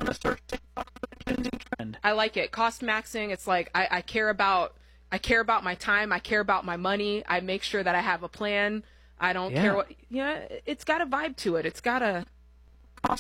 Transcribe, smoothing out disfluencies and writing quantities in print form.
I like it. Cost maxing. It's like I care about my time. I care about my money. I make sure that I have a plan. I don't care what. Yeah, it's got a vibe to it. It's got a